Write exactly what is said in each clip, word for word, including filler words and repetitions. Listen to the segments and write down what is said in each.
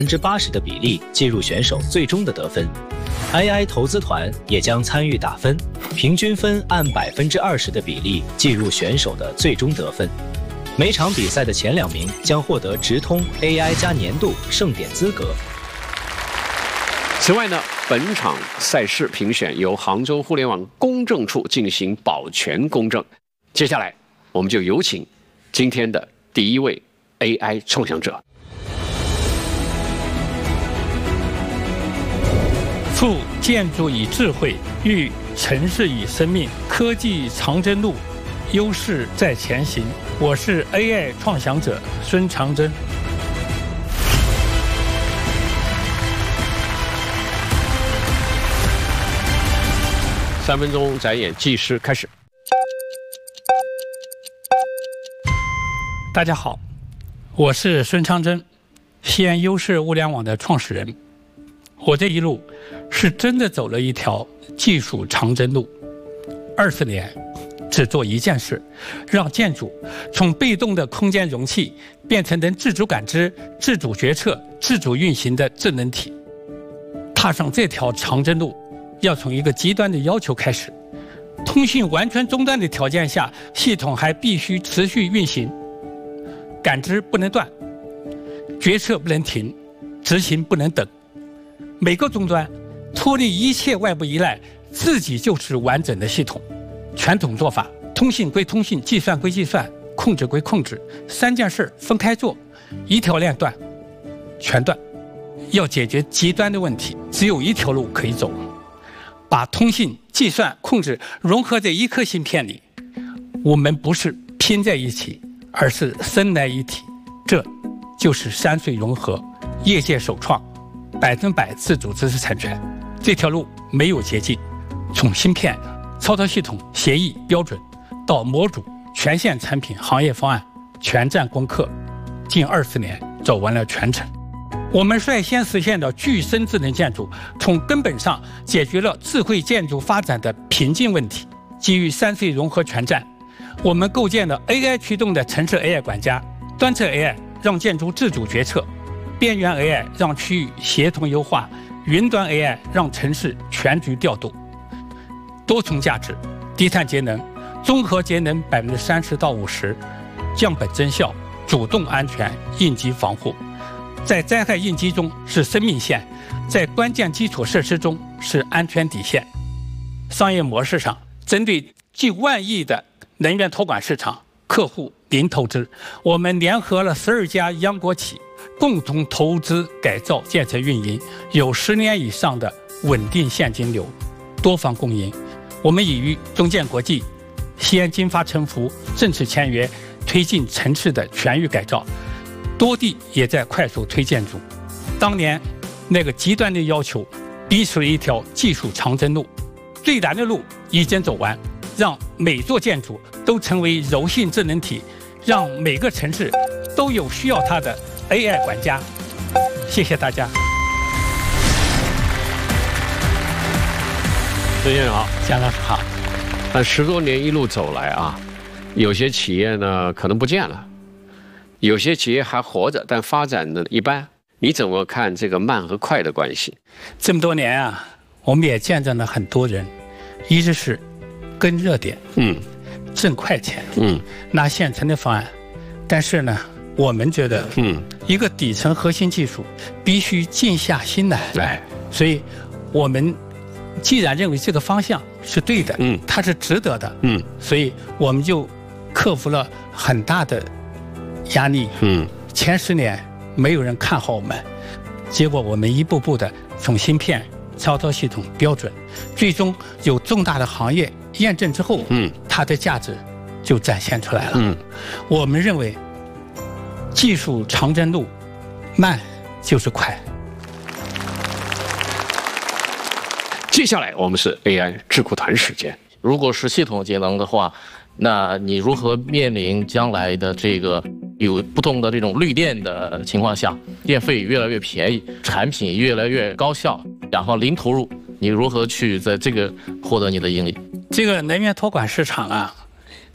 百分之八十的比例计入选手最终的得分。A I 投资团也将参与打分，平均分按百分之二十的比例计入选手的最终得分。每场比赛的前两名将获得直通 A I 加年度盛典资格。 此外呢，本场赛事评选由杭州互联网公证处进行保全公证。接下来，我们就有请今天的第一位 A I 创想者。 促建筑以智慧，育城市以生命，科技长征路，优势在前行。我是 A I 创想者孙长征。 三分钟展演计时开始。 大家好，我是孙长征，西安优势物联网的创始人。我这一路是真的走了一条技术长征路，二十年只做一件事，让建筑从被动的空间容器变成能自主感知、自主决策、自主运行的智能体。踏上这条长征路，要从一个极端的要求开始：通信完全中断的条件下，系统还必须持续运行，感知不能断，决策不能停，执行不能等。每个终端脱离一切外部依赖，自己就是完整的系统。传统做法，通信归通信，计算归计算，控制归控制，三件事分开做，一条链断，全断。要解决极端的问题，只有一条路可以走，把通信、计算、控制融合在一颗芯片里。我们不是拼在一起，而是生来一体。这就是三隧融合，业界首创。百分百自主知识产权，这条路没有捷径。从芯片、操作系统、协议、标准，到模组、全线产品、行业方案，全站攻克，近二十年走完了全程。我们率先实现了具身智能建筑，从根本上解决了智慧建筑发展的瓶颈问题。基于三隧融合全站，我们构建了 A I 驱动的城市 A I 管家，端侧 A I 让建筑自主决策。边缘 A I 让区域协同优化，云端 A I 让城市全局调度。多重价值，低碳节能，综合节能百分之三十到五十，降本增效，主动安全，应急防护。在灾害应急中是生命线，在关键基础设施中是安全底线。商业模式上，针对近万亿的能源托管市场，客户零投资，我们联合了十二家央国企。共同投资改造建设运营，有十年以上的稳定现金流，多方共赢。我们已与中建国际、西安金发城服正式签约，推进城市的全域改造，多地也在快速推建中。当年那个极端的要求，逼出了一条技术长征路，最难的路已经走完，让每座建筑都成为柔性智能体，让每个城市都有需要它的A I 管家。谢谢大家。 孙先生好， 姜老师好。 呃，十多年一路走来啊，有些企业呢可能不见了，有些企业还活着，但发展的一般。你怎么看这个慢和快的关系？ 这么多年啊，我们也见证了很多人，一直是跟热点，嗯，挣快钱，嗯，拿现成的方案，但是呢。我们觉得，嗯，一个底层核心技术必须静下心来，来，所以，我们既然认为这个方向是对的，嗯，它是值得的，嗯，所以我们就克服了很大的压力，嗯，前十年没有人看好我们，结果我们一步步的从芯片、操作系统、标准，最终有重大的行业验证之后，嗯，它的价值就展现出来了，嗯，我们认为。技术长征路，慢就是快。 接下来我们是 A I 智库团时间。 如果是系统节能的话，那你如何面临将来的这个有不同的这种绿电的情况下，电费越来越便宜，产品越来越高效，然后零投入，你如何去在这个获得你的盈利？ 这个能源托管市场啊，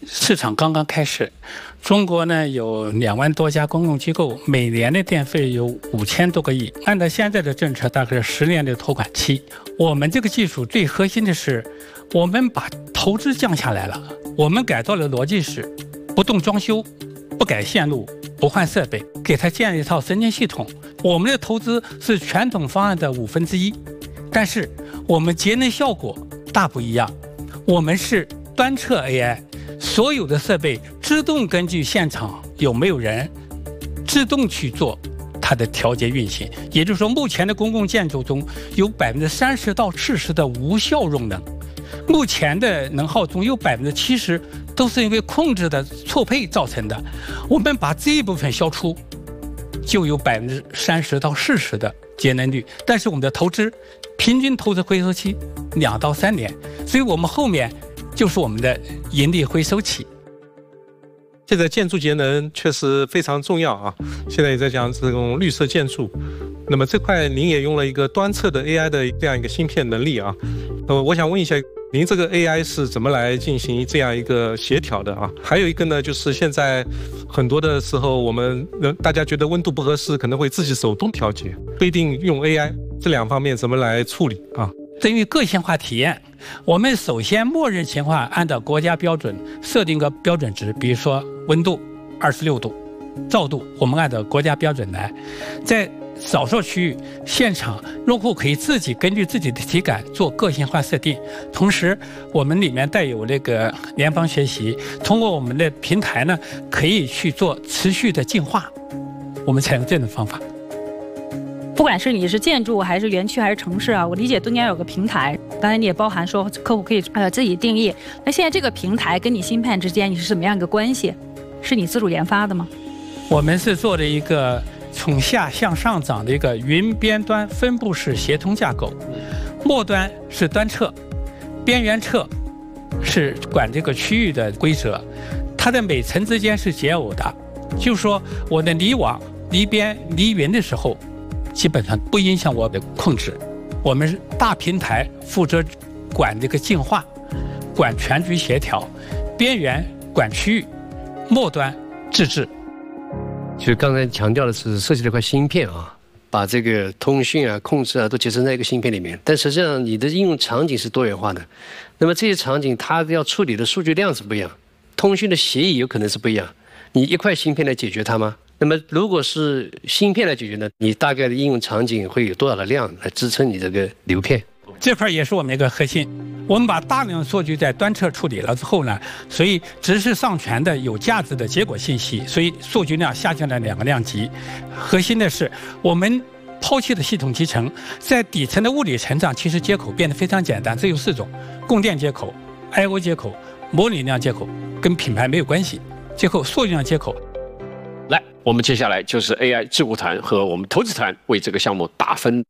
市场刚刚开始，中国呢有两万多家公共机构，每年的电费有五千多个亿。按照现在的政策，大概是十年的托管期。我们这个技术最核心的是，我们把投资降下来了。我们改造的逻辑是，不动装修，不改线路，不换设备，给它建立一套神经系统。我们的投资是传统方案的五分之一，但是我们节能效果大不一样。我们是端测 A I。所有的设备自动根据现场有没有人，自动去做它的调节运行。也就是说，目前的公共建筑中有百分之三十到四十的无效用能，目前的能耗中有百分之七十都是因为控制的错配造成的。我们把这一部分消除，就有百分之三十到四十的节能率。但是我们的投资平均投资回收期两到三年，所以我们后面就是我们的盈利回收期。 现在建筑节能确实非常重要啊！现在也在讲这种绿色建筑，那么这块您也用了一个端测的 A I 的这样一个芯片能力啊。呃，我想问一下，您这个 A I 是怎么来进行这样一个协调的啊？还有一个呢，就是现在很多的时候，我们大家觉得温度不合适，可能会自己手动调节，不一定用 A I， 这两方面怎么来处理啊？ 对于个性化体验，我们首先默认情况按照国家标准设定个标准值，比如说温度二十六度，照度我们按照国家标准来。在少数区域现场，用户可以自己根据自己的体感做个性化设定，同时我们里面带有那个联防学习，通过我们的平台呢，可以去做持续的进化。我们采用这种方法。 不管是你是建筑还是园区还是城市啊，我理解中间有个平台，刚才你也包含说客户可以呃自己定义。那现在这个平台跟你芯片之间你是什么样一个关系？是你自主研发的吗？ 我们是做了一个从下向上涨的一个云边端分布式协同架构，末端是端测，边缘测是管这个区域的规则，它的每层之间是解耦的，就是说我的离网、离边、离云的时候，基本上不影响我的控制。我们是大平台负责管这个净化，管全局协调，边缘管区域，末端自治。 其实刚才强调的是设计了一块芯片啊，把这个通讯啊、控制啊都集成在一个芯片里面。但实际上你的应用场景是多元化的，那么这些场景它要处理的数据量是不一样，通讯的协议有可能是不一样。你一块芯片来解决它吗？那么如果是芯片来解决呢，你大概的应用场景会有多少的量来支撑你这个流片？ 这块也是我们一个核心。我们把大量数据在端侧处理了之后呢，所以只是上传的有价值的结果信息，所以数据量下降了两个量级。核心的是我们抛弃的系统集成，在底层的物理层上，其实接口变得非常简单，只有四种：供电接口、I O 接口、模拟量接口，跟品牌没有关系。最后数据量接口。 来，我们接下来就是 A I 智库团和我们投资团为这个项目打分。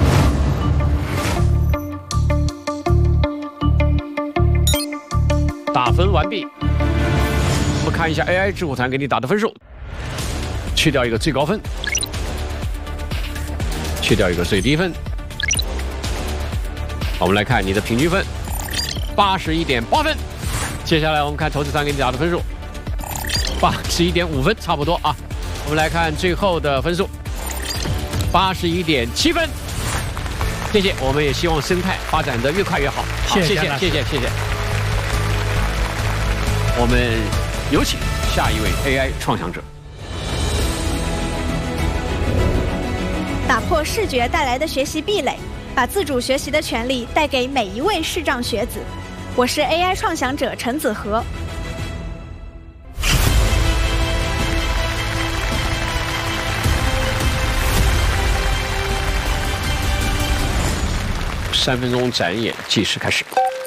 打分完毕，我们看一下 A I 智库团给你打的分数，去掉一个最高分，去掉一个最低分。我们来看你的平均分，八十一点八分。接下来我们看投资团给你打的分数，八十一点五分，差不多啊。我们来看最后的分数，八十一点七分。谢谢，我们也希望生态发展得越快越好。好，谢谢，谢谢，谢谢。我们有请下一位 A I 创想者。 打破视觉带来的学习壁垒，把自主学习的权利带给每一位视障学子。我是 A I 创想者陈子和。 三分钟展演计时开始。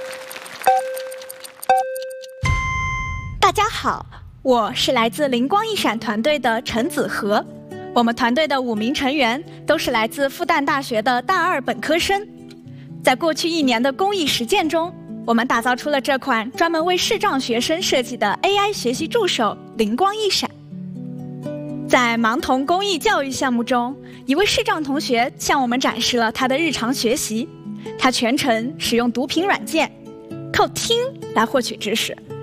大家好，我是来自灵光一闪团队的陈子和。我们团队的五名成员都是来自复旦大学的大二本科生。在过去一年的公益实践中，我们打造出了这款专门为视障学生设计的 A I 学习助手灵光一闪。在盲童公益教育项目中，一位视障同学向我们展示了他的日常学习。他全程使用读屏软件，靠听来获取知识。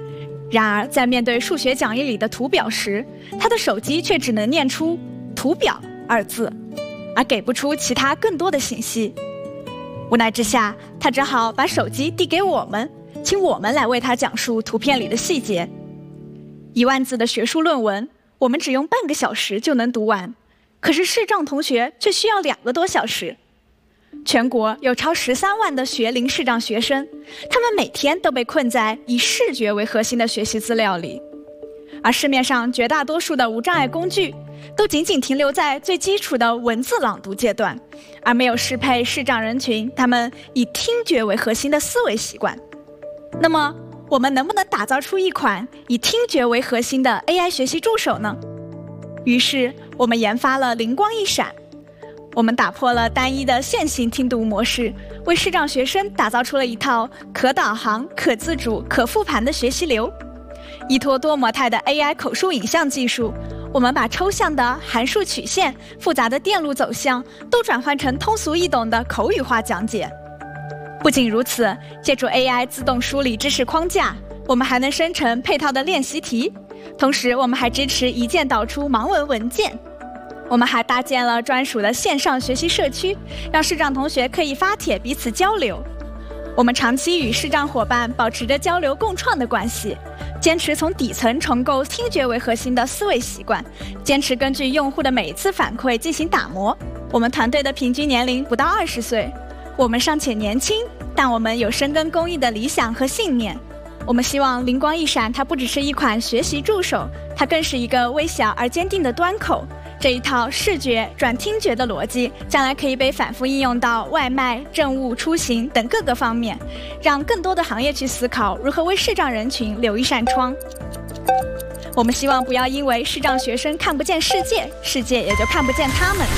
然而，在面对数学讲义里的图表时，他的手机却只能念出“图表”二字，而给不出其他更多的信息。无奈之下，他只好把手机递给我们，请我们来为他讲述图片里的细节。一万字的学术论文，我们只用半个小时就能读完，可是视障同学却需要两个多小时。全国有超十三万的学龄视障学生，他们每天都被困在以视觉为核心的学习资料里，而市面上绝大多数的无障碍工具都仅仅停留在最基础的文字朗读阶段，而没有适配视障人群他们以听觉为核心的思维习惯。那么，我们能不能打造出一款以听觉为核心的 A I 学习助手呢？于是，我们研发了灵光一闪。我们打破了单一的线性听读模式，为视障学生打造出了一套可导航、可自主、可复盘的学习流。依托多模态的 A I 口述影像技术，我们把抽象的函数曲线、复杂的电路走向都转换成通俗易懂的口语化讲解。不仅如此，借助 A I 自动梳理知识框架，我们还能生成配套的练习题，同时我们还支持一键导出盲文文件。我们还搭建了专属的线上学习社区，让视障同学可以发帖彼此交流。我们长期与视障伙伴保持着交流共创的关系，坚持从底层重构听觉为核心的思维习惯，坚持根据用户的每一次反馈进行打磨。我们团队的平均年龄不到二十岁，我们尚且年轻，但我们有深耕公益的理想和信念。我们希望灵光一闪，它不只是一款学习助手，它更是一个微小而坚定的端口。这一套视觉转听觉的逻辑，将来可以被反复应用到外卖、政务、出行等各个方面，让更多的行业去思考如何为视障人群留一扇窗。我们希望不要因为视障学生看不见世界，世界也就看不见他们。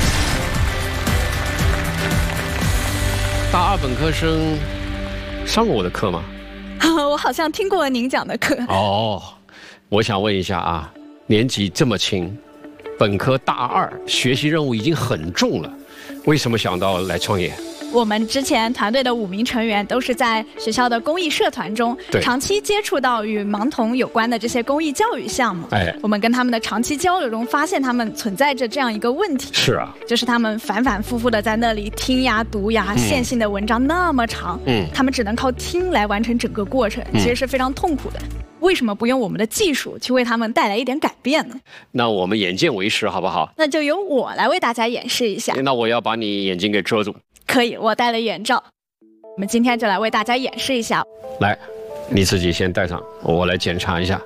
大二本科生上过我的课吗？ 我好像听过您讲的课。 哦，我想问一下啊，年纪这么轻，本科大二，学习任务已经很重了，为什么想到来创业？ 我们之前团队的五名成员都是在学校的公益社团中长期接触到与盲童有关的这些公益教育项目。哎，我们跟他们的长期交流中发现他们存在着这样一个问题。 是啊， 就是他们反反复复的在那里听呀读呀，嗯、线性的文章那么长，嗯，他们只能靠听来完成整个过程，其实是非常痛苦的。嗯、为什么不用我们的技术去为他们带来一点改变呢？ 那我们眼见为实好不好？ 那就由我来为大家演示一下。 那我要把你眼睛给遮住。 可以，我戴了眼罩。我们今天就来为大家演示一下。 来，你自己先戴上，我来检查一下。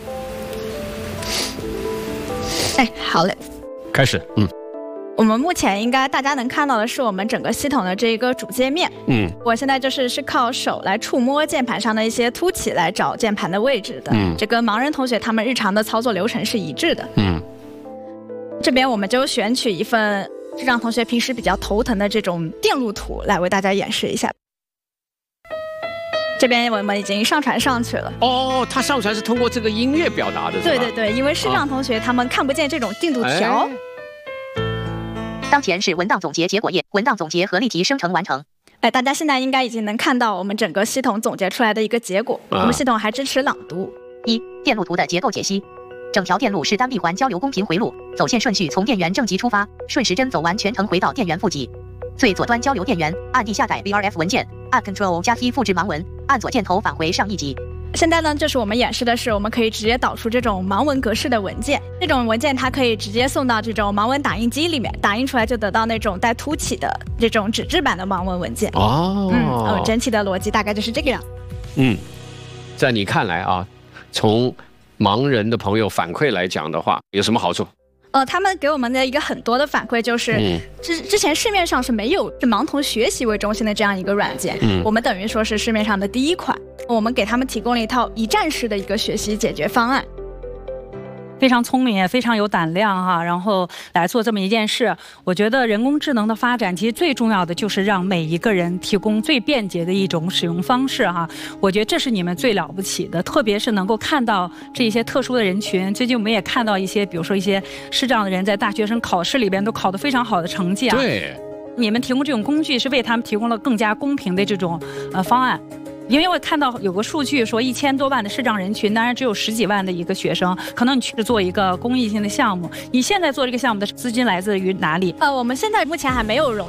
哎，好嘞。 开始，嗯。 我们目前应该大家能看到的是我们整个系统的这一个主界面。嗯。我现在就是是靠手来触摸键盘上的一些凸起来找键盘的位置的。嗯。这跟盲人同学他们日常的操作流程是一致的。嗯。这边我们就选取一份视障同学平时比较头疼的这种电路图来为大家演示一下。这边我们已经上传上去了。 哦，它上传是通过这个音乐表达的， 对对对，因为视障同学他们看不见这种进度条。哎、 当前是文档总结结果页，文档总结和例题生成完成。 哎，大家现在应该已经能看到我们整个系统总结出来的一个结果。啊、我们系统还支持朗读。 一、电路图的结构解析。整条电路是单闭环交流公频回路，走线顺序从电源正极出发，顺时针走完全程回到电源负极。最左端交流电源，按 D 下载 V R F 文件，按 Ctrl 加 T 复制盲文，按左箭头返回上一级。 现在呢，就是我们演示的是，我们可以直接导出这种盲文格式的文件，这种文件它可以直接送到这种盲文打印机里面，打印出来就得到那种带凸起的这种纸质版的盲文文件。哦，嗯，呃，整体的逻辑大概就是这个样。嗯， 在你看来啊，从盲人的朋友反馈来讲的话，有什么好处？ 呃，他们给我们的一个很多的反馈就是，嗯、之之前市面上是没有以盲童学习为中心的这样一个软件，嗯、我们等于说是市面上的第一款，我们给他们提供了一套一站式的一个学习解决方案。 非常聪明，也非常有胆量哈，然后来做这么一件事。我觉得人工智能的发展，其实最重要的就是让每一个人提供最便捷的一种使用方式哈。我觉得这是你们最了不起的，特别是能够看到这一些特殊的人群。最近我们也看到一些，比如说一些视障的人在大学生考试里边都考得非常好的成绩啊。 对， 你们提供这种工具是为他们提供了更加公平的这种呃方案。 因为我看到有个数据说，一千多万的视障人群，当然只有十几万的一个学生，可能你去做一个公益性的项目。你现在做这个项目的资金来自于哪里？ 呃，我们现在目前还没有融